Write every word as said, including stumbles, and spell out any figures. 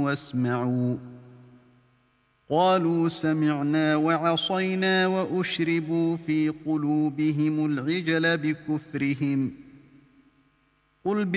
واسمعوا قالوا سمعنا وعصينا وأشربوا في قلوبهم العجل بكفرهم قل